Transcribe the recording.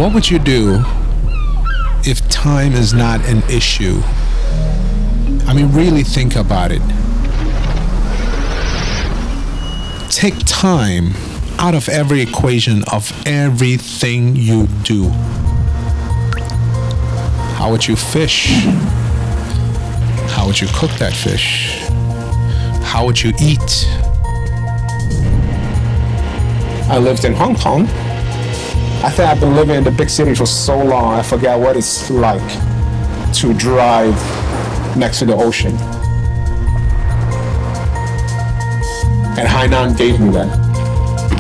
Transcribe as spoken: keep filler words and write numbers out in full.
What would you do if time is not an issue? I mean, really think about it. Take time out of every equation of everything you do. How would you fish? How would you cook that fish? How would you eat? I lived in Hong Kong. I think I've been living in the big city for so long, I forget what it's like to drive next to the ocean. And Hainan gave me that.